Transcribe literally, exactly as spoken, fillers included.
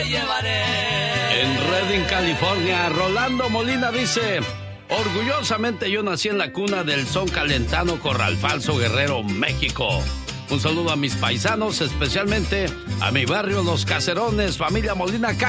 En Redding, California, Rolando Molina dice: orgullosamente yo nací en la cuna del son calentano, Corral Falso, Guerrero, México. Un saludo a mis paisanos, especialmente a mi barrio Los Caserones, familia Molina.